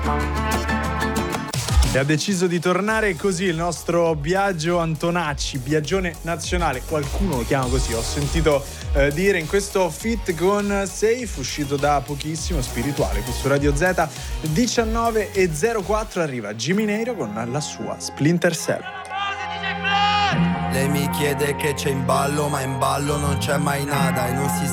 E ha deciso di tornare così il nostro Biagio Antonacci, Biagione nazionale, qualcuno lo chiama così, ho sentito dire in questo feat con Safe, uscito da pochissimo, Spirituale, qui su Radio Z. 19:04 arriva Jimmy Neiro con la sua Splinter Cell. Lei mi chiede che c'è in ballo, ma in ballo non c'è mai nada e non si